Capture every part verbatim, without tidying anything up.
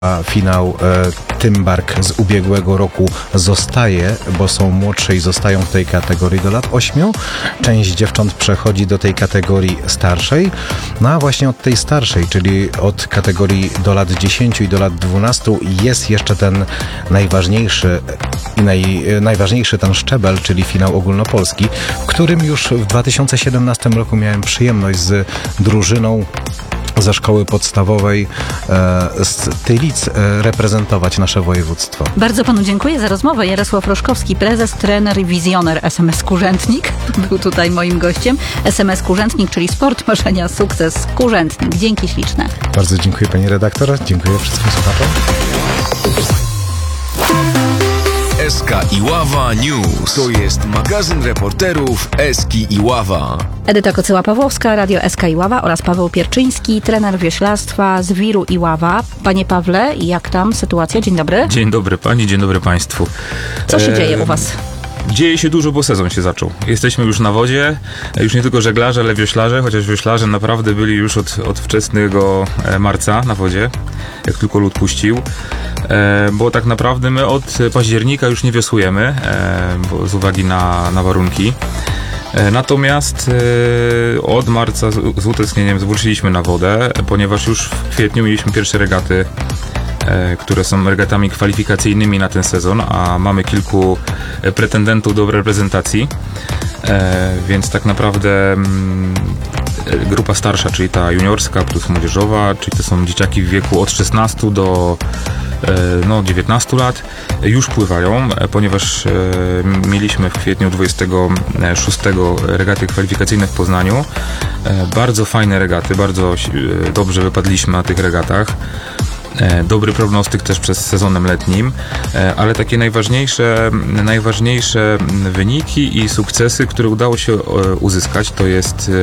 A finał e, Tymbark z ubiegłego roku zostaje, bo są młodsze i zostają w tej kategorii do lat ośmiu. Część dziewcząt przechodzi do tej kategorii starszej. No a właśnie od tej starszej, czyli od kategorii do lat dziesięciu i do lat dwunastu jest jeszcze ten najważniejszy i naj, najważniejszy ten szczebel, czyli finał ogólnopolski, w którym już w dwa tysiące siedemnastym roku miałem przyjemność z drużyną ze szkoły podstawowej e, z Tylic e, reprezentować nasze województwo. Bardzo panu dziękuję za rozmowę. Jarosław Roszkowski, prezes, trener i wizjoner S M S Kurzętnik, był tutaj moim gościem. S M S Kurzętnik, czyli sport, marzenia, sukces, Kurzętnik. Dzięki śliczne. Bardzo dziękuję pani redaktor, dziękuję wszystkim słuchaczom. S K Iława News. To jest magazyn reporterów S K Iława. Edyta Kocyła-Pawłowska, Radio S K Iława oraz Paweł Pierczyński, trener wioślarstwa z Wiru Iława. Panie Pawle, jak tam sytuacja? Dzień dobry. Dzień dobry pani, dzień dobry państwu. Co się e... dzieje u was? Dzieje się dużo, bo sezon się zaczął. Jesteśmy już na wodzie, już nie tylko żeglarze, ale wioślarze, chociaż wioślarze naprawdę byli już od, od wczesnego marca na wodzie, jak tylko lód puścił, e, bo tak naprawdę my od października już nie wiosłujemy, e, bo z uwagi na, na warunki. E, natomiast e, od marca z, z utęsknieniem zwróciliśmy na wodę, ponieważ już w kwietniu mieliśmy pierwsze regaty, które są regatami kwalifikacyjnymi na ten sezon, a mamy kilku pretendentów do reprezentacji, więc tak naprawdę grupa starsza, czyli ta juniorska plus młodzieżowa, czyli to są dzieciaki w wieku od szesnastu do no, dziewiętnastu lat, już pływają, ponieważ mieliśmy w kwietniu dwudziestego szóstego regaty kwalifikacyjne w Poznaniu. Bardzo fajne regaty, bardzo dobrze wypadliśmy na tych regatach. Dobry prognostyk też przez sezonem letnim, ale takie najważniejsze, najważniejsze wyniki i sukcesy, które udało się uzyskać, to jest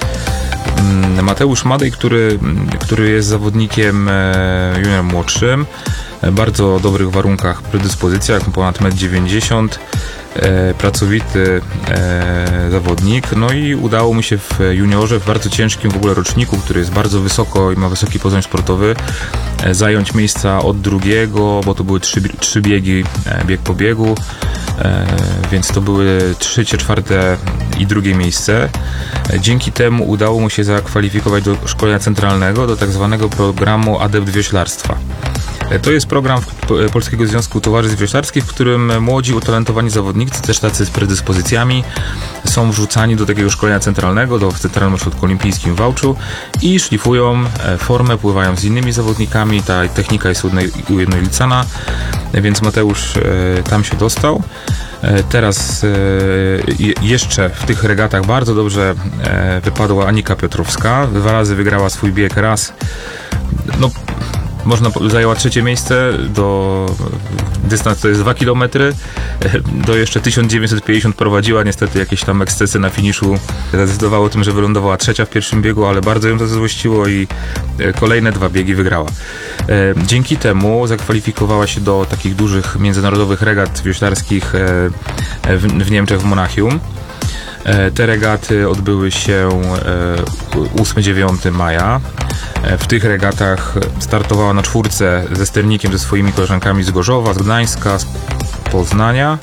Mateusz Madej, który, który jest zawodnikiem junior młodszym, bardzo dobrych warunkach, predyspozycjach, ponad metr dziewięćdziesiąt, e, pracowity e, zawodnik, no i udało mi się w juniorze, w bardzo ciężkim w ogóle roczniku, który jest bardzo wysoko i ma wysoki poziom sportowy, e, zająć miejsca od drugiego, bo to były trzy, trzy biegi, e, bieg po biegu, e, więc to były trzecie, czwarte i drugie miejsce. E, dzięki temu udało mu się zakwalifikować do szkolenia centralnego, do tak zwanego programu Adept Wioślarstwa. To jest program Polskiego Związku Towarzystw Wioślarskich, w którym młodzi, utalentowani zawodnicy, też tacy z predyspozycjami, są wrzucani do takiego szkolenia centralnego, do Centralnym Ośrodku Olimpijskim w Wałczu i szlifują formę, pływają z innymi zawodnikami. Ta technika jest ujednolicana, więc Mateusz tam się dostał. Teraz jeszcze w tych regatach bardzo dobrze wypadła Anika Piotrowska. Dwa razy wygrała swój bieg, raz no można, zajęła trzecie miejsce, do dystans to jest dwa kilometry, do jeszcze tysiąc dziewięćset pięćdziesiąt prowadziła, niestety jakieś tam ekscesy na finiszu zadecydowały o tym, że wylądowała trzecia w pierwszym biegu, ale bardzo ją to złościło i kolejne dwa biegi wygrała. Dzięki temu zakwalifikowała się do takich dużych międzynarodowych regat wioślarskich w, w Niemczech, w Monachium. Te regaty odbyły się ósmego dziewiątego maja. W tych regatach startowała na czwórce ze sternikiem ze swoimi koleżankami z Gorzowa, z Gdańska, z Poznania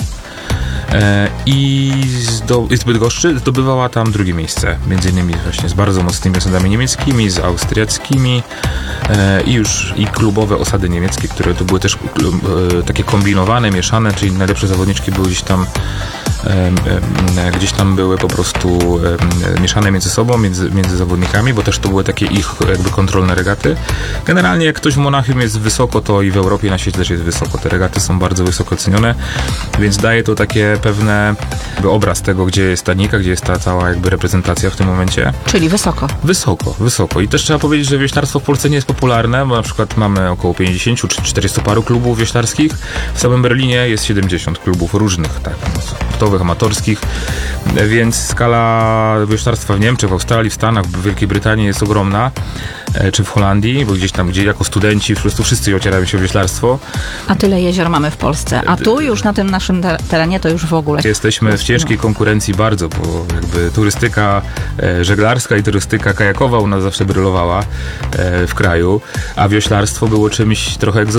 i z Bydgoszczy. Zdobywała tam drugie miejsce, między innymi właśnie z bardzo mocnymi osadami niemieckimi, z austriackimi i już i klubowe osady niemieckie, które to były też takie kombinowane, mieszane, czyli najlepsze zawodniczki były gdzieś tam gdzieś tam były po prostu mieszane między sobą, między, między zawodnikami, bo też to były takie ich jakby kontrolne regaty. Generalnie jak ktoś w Monachium jest wysoko, to i w Europie na świecie też jest wysoko. Te regaty są bardzo wysoko cenione, więc daje to takie pewne jakby obraz tego, gdzie jest ta Nika, gdzie jest ta cała jakby reprezentacja w tym momencie. Czyli wysoko. Wysoko, wysoko. I też trzeba powiedzieć, że wioślarstwo w Polsce nie jest popularne, bo na przykład mamy około pięćdziesiąt czy czterdziestu paru klubów wioślarskich. W samym Berlinie jest siedemdziesiąt klubów różnych, tak. To sportowych, amatorskich, więc skala wioślarstwa w Niemczech, w Australii, w Stanach, w Wielkiej Brytanii jest ogromna, czy w Holandii, bo gdzieś tam, gdzie jako studenci po prostu wszyscy ocierają się o wioślarstwo. A tyle jezior mamy w Polsce, a tu już na tym naszym te- terenie to już w ogóle. Jesteśmy w ciężkiej konkurencji bardzo, bo jakby turystyka e, żeglarska i turystyka kajakowa u nas zawsze brylowała e, w kraju, a wioślarstwo było czymś trochę egzotycznym.